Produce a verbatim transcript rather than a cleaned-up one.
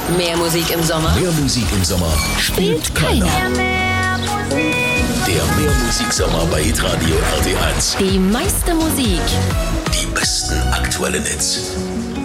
Mehr Musik im Sommer. Mehr Musik im Sommer spielt keiner. Mehr Der Mehrmusiksommer bei Hitradio R T eins. Die meiste Musik. Die besten aktuellen Hits.